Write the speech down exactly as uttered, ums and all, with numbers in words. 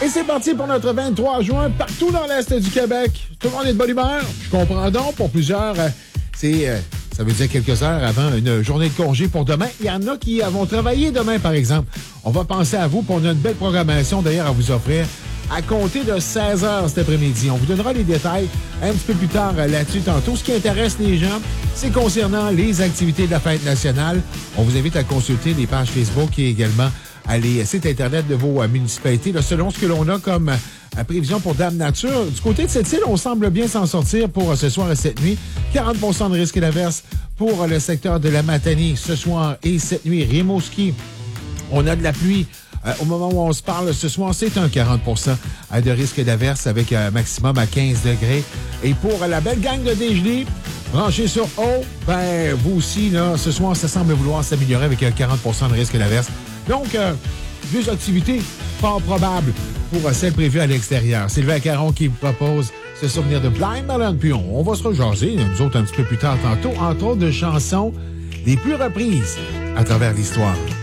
Et c'est parti pour notre vingt-trois juin, partout dans l'Est du Québec. Tout le monde est de bonne humeur. Je comprends donc, pour plusieurs, euh, c'est, euh, ça veut dire quelques heures avant une journée de congé pour demain. Il y en a qui vont travailler demain, par exemple. On va penser à vous, puis on a une belle programmation d'ailleurs à vous offrir à compter de seize heures cet après-midi. On vous donnera les détails un petit peu plus tard là-dessus tantôt. Ce qui intéresse les gens, c'est concernant les activités de la fête nationale. On vous invite à consulter les pages Facebook et également à les sites Internet de vos euh, municipalités, là, selon ce que l'on a comme euh, prévision pour Dame Nature. Du côté de cette île, on semble bien s'en sortir pour euh, ce soir et cette nuit. quarante pour cent de risque d'averse pour euh, le secteur de la Matanie ce soir et cette nuit. Rimouski, on a de la pluie. Euh, au moment où on se parle ce soir, c'est un quarante pour cent de risque d'averse avec un maximum à quinze degrés. Et pour euh, la belle gang de dégelés, branchés sur haut, ben vous aussi, là, ce soir, ça semble vouloir s'améliorer avec un quarante pour cent de risque d'averse. Donc, euh, deux activités fort probables pour euh, celles prévues à l'extérieur. Sylvain Caron qui vous propose ce souvenir de Blind Melon. Puis on, on va se rejaser, nous autres, un petit peu plus tard tantôt, entre autres de chansons les plus reprises à travers l'histoire.